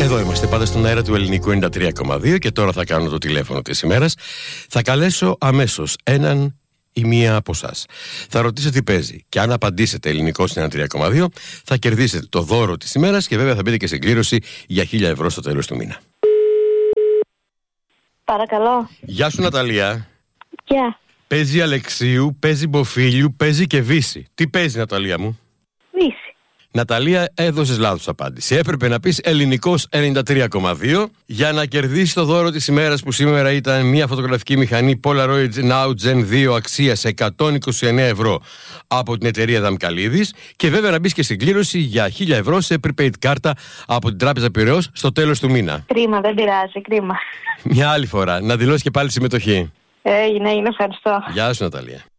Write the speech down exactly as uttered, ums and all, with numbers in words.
Εδώ είμαστε πάντα στον αέρα του Ελληνικού ενενήντα τρία κόμμα δύο και τώρα θα κάνω το τηλέφωνο της ημέρας. Θα καλέσω αμέσως έναν ή μία από εσάς. Θα ρωτήσω τι παίζει και αν απαντήσετε ελληνικό στην ενενήντα τρία κόμμα δύο θα κερδίσετε το δώρο της ημέρας και βέβαια θα μπείτε και σε κλήρωση για χίλια ευρώ στο τέλος του μήνα. Παρακαλώ. Γεια σου Ναταλία. Γεια. Παίζει Αλεξίου, παίζει Μποφίλιου, παίζει και Βύση. Τι παίζει Ναταλία μου? Βύση. Ναταλία, έδωσες λάθος απάντηση. Έπρεπε να πεις ελληνικός ενενήντα τρία κόμμα δύο για να κερδίσεις το δώρο της ημέρας που σήμερα ήταν μια φωτογραφική μηχανή Polaroid Now Gen δύο αξίας εκατόν είκοσι εννέα ευρώ από την εταιρεία Δαμκαλίδης και βέβαια να μπεις και στην κλήρωση για χίλια ευρώ σε prepaid κάρτα από την Τράπεζα Πειραιώς στο τέλος του μήνα. Κρίμα, δεν πειράζει, κρίμα. Μια άλλη φορά, να δηλώσεις και πάλι συμμετοχή. Έγινε, έγινε, ευχαριστώ. Γεια σου Ναταλία.